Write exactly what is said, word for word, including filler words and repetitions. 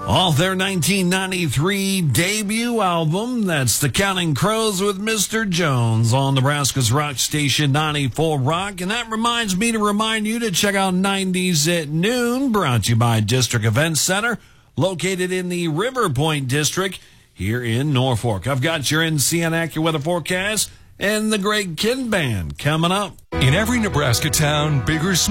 Off their nineteen ninety-three debut album, that's the Counting Crows with Mister Jones on Nebraska's rock station ninety-four Rock. And that reminds me to remind you to check out nineties at Noon, brought to you by District Event Center, located in the River Point District here in Norfolk. I've got your N C N AccuWeather forecast and the Greg Kihn Band coming up. In every Nebraska town, big or small,